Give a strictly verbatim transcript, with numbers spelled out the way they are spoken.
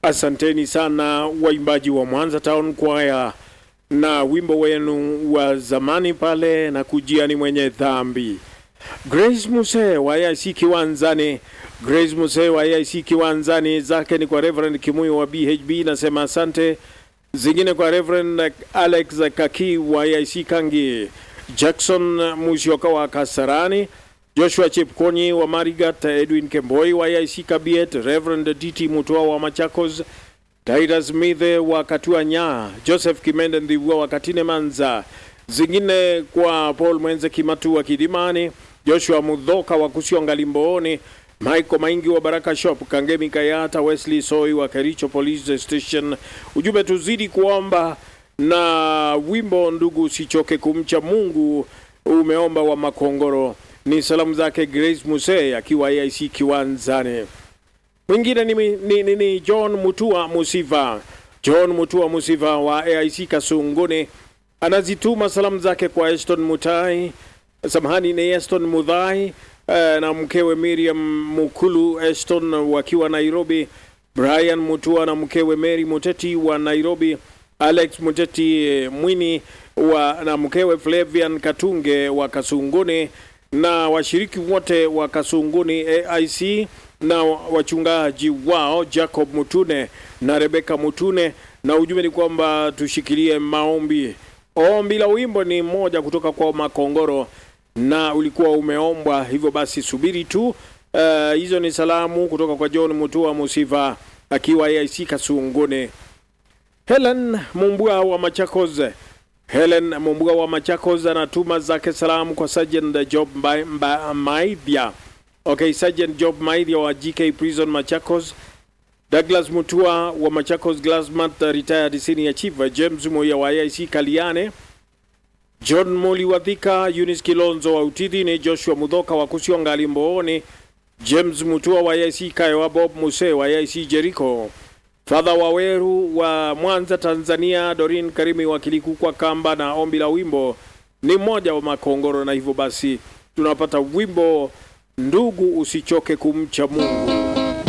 Asanteni sana waimbaji wa Mwanza Town Choir na wimbo wenu wa zamani pale na kujiani mwenye dhambi. Grace Muse wa I C Kiwanzani, Grace Muse wa I C Kiwanzani, zake ni kwa Reverend Kimuyo wa B H B, nasema asante. Zingine kwa Reverend Alex Kaki wa I C Kangi, Jackson Musyoka wa Kasarani, Joshua Chepkonyi wa Marigat, Edwin Kemboi wa I C Kabiet, Reverend D T Mutua wa Machakos, Titus Mithe wa Katuanya, Joseph Kimende Ndivua wa Katine Manza. Zingine kwa Paul Mwenze Kimatu wa Kidimani, Joshua Mudhoka wa Kusionga Limbooni, Michael Maingi wa Baraka Shop, Kangemi Kayata, Wesley Soi wa Kericho Police Station. Ujumbe tuzidi kuomba na wimbo ndugu usichoke kumcha Mungu umeomba wa Makongoro. Ni salamu zake Grace Muse akiwa I C Kiwanzani. Mwingine ni, ni, ni, ni John Mutua Musiva. John Mutua Musiva wa I C Kasunguni anazituma salamu zake kwa Eston Mutai, samahani ni Eston Mudhai, uh, na mkewe Miriam Mukulu Eston wakiwa Nairobi, Brian Mutua na mkewe Mary Muteti wa Nairobi, Alex Muteti Mwini wa na mkewe Flavian Katunge wa Kasunguni, na washiriki wote wa Kasunguni A I C na wachungaji wao Jacob Mutune na Rebecca Mutune. Na ujumbe ni kwamba tushikilie maombi. Ombi la wimbo ni moja kutoka kwa Makongoro na ulikuwa umeombwa, hivyo basi subiri tu. Uh, hizo ni salamu kutoka kwa John Mutua Musiva akiwa I C Kasunguni. Helen Mumbua wa Machakos. Helen Mumbua wa Machakos anatuma zake salamu kwa Sergeant Job Maidhia. Okay, Sergeant Job Maidhia wa G K Prison Machakos. Douglas Mutua wa Machakos Glassmat retired senior chief, James Moya wa I C Kaliane, John Moli Wathika, Eunice Kilonzo wa Utidini, Joshua Mudhoka wa Kusionga Limbooni, James Mutua wa I C Kayo, Bob Muse wa I C Jericho, Father Waweru wa Mwanza Tanzania, Dorin Karimi wa Kilikukwa Kamba. Na ombi la wimbo ni moja wa Makongoro, na hivyo basi tunapata wimbo ndugu usichoke kumcha Mungu.